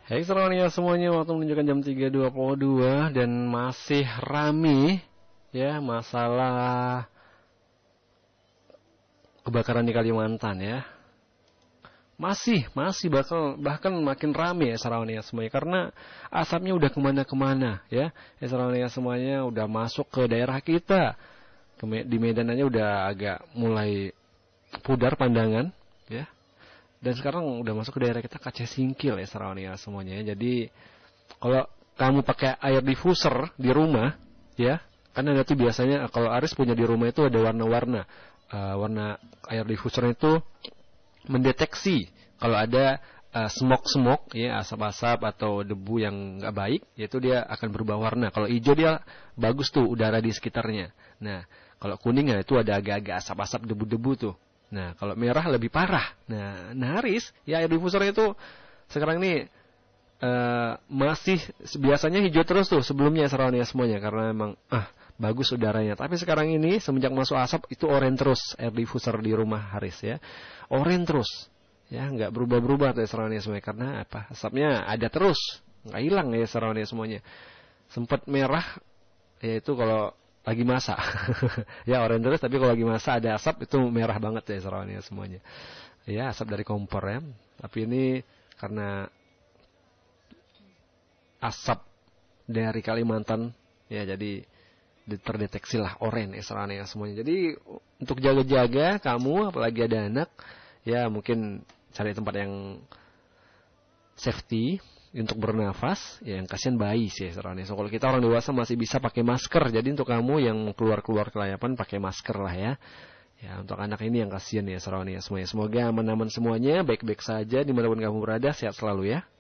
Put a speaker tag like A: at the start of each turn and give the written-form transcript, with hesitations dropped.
A: Hai semuanya, waktu menunjukkan jam 3.22 dan masih rame ya masalah kebakaran di Kalimantan ya. Masih bahkan makin rame ya Sarawaniya semuanya karena asapnya udah kemana-kemana ya. Sarawaniya semuanya udah masuk ke daerah kita. Di Medan aja udah agak mulai pudar pandangan ya. Dan sekarang udah masuk ke daerah kita Aceh Singkil ya Sarawaniya semuanya ya. Jadi kalau kamu pakai air diffuser di rumah ya, kan ada tuh biasanya kalau Aris punya di rumah itu ada warna-warna. Warna air diffuser itu mendeteksi kalau ada smoke ya, asap-asap atau debu yang nggak baik, yaitu dia akan berubah warna. Kalau hijau dia bagus tuh udara di sekitarnya. Nah, kalau kuning ya itu ada agak-agak asap-asap debu-debu tuh. Nah, kalau merah lebih parah. Nah Haris, ya air diffuser itu sekarang ini masih biasanya hijau terus tuh sebelumnya Sarawaniya semuanya karena emang bagus udaranya. Tapi sekarang ini semenjak masuk asap itu oranye terus air diffuser di rumah Haris ya. Oranye terus. Ya, nggak berubah-berubah tuh Sarawaniya semuanya karena apa? Asapnya ada terus, nggak hilang ya Sarawaniya semuanya. Sempat merah yaitu kalau lagi masak. Ya oranye terus tapi kalau lagi masak ada asap itu merah banget ya Sarawaniya semuanya. Ya asap dari kompor ya. Tapi ini karena asap dari Kalimantan ya jadi terdeteksilah oranye ya Sarawaniya semuanya. Jadi untuk jaga-jaga kamu apalagi ada anak ya mungkin cari tempat yang safety untuk bernafas, ya yang kasihan bayi sih Sarawaniya. So, kalau kita orang dewasa masih bisa pakai masker. Jadi untuk kamu yang keluar kelayapan pakai masker lah ya. Ya untuk anak ini yang kasihan ya Sarawaniya semuanya. Semoga aman-aman semuanya, baik-baik saja dimanapun kamu berada, sehat selalu ya.